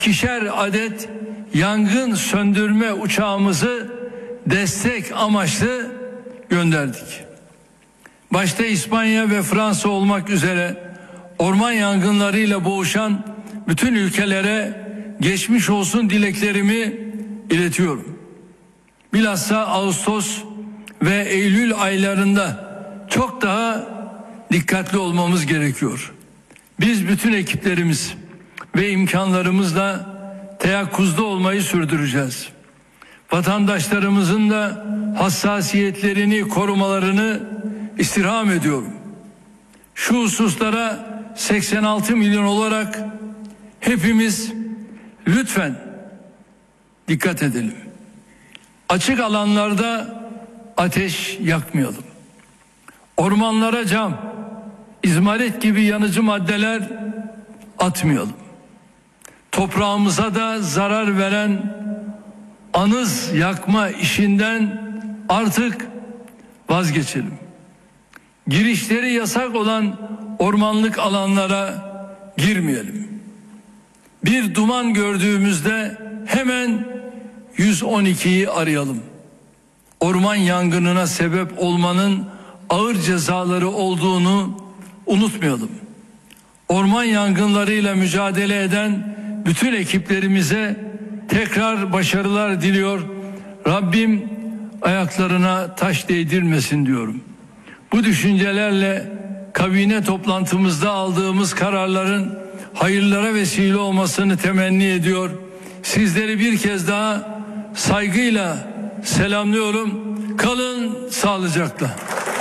2'şer adet yangın söndürme uçağımızı destek amaçlı gönderdik. Başta İspanya ve Fransa olmak üzere orman yangınlarıyla boğuşan bütün ülkelere geçmiş olsun dileklerimi iletiyorum. Bilhassa Ağustos ve Eylül aylarında çok daha dikkatli olmamız gerekiyor. Biz bütün ekiplerimiz ve imkanlarımızla teyakkuzda olmayı sürdüreceğiz. Vatandaşlarımızın da hassasiyetlerini korumalarını istirham ediyorum. Şu hususlara 86 milyon olarak hepimiz lütfen dikkat edelim. Açık alanlarda ateş yakmayalım. Ormanlara cam, izmarit gibi yanıcı maddeler atmayalım. Toprağımıza da zarar veren anız yakma işinden artık vazgeçelim. Girişleri yasak olan ormanlık alanlara girmeyelim. Bir duman gördüğümüzde hemen 112'yi arayalım. Orman yangınına sebep olmanın ağır cezaları olduğunu unutmayalım. Orman yangınlarıyla mücadele eden bütün ekiplerimize tekrar başarılar diliyor. Rabbim ayaklarına taş değdirmesin diyorum. Bu düşüncelerle kabine toplantımızda aldığımız kararların hayırlara vesile olmasını temenni ediyor. Sizleri bir kez daha saygıyla selamlıyorum. Kalın sağlıcakla.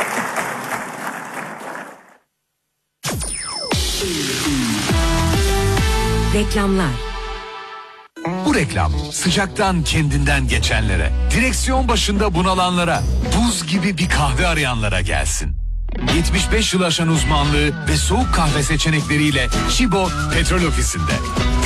Reklamlar. Bu reklam sıcaktan kendinden geçenlere, direksiyon başında bunalanlara, buz gibi bir kahve arayanlara gelsin. 75 yıl aşan uzmanlığı ve soğuk kahve seçenekleriyle Şibo Petrol Ofisi'nde.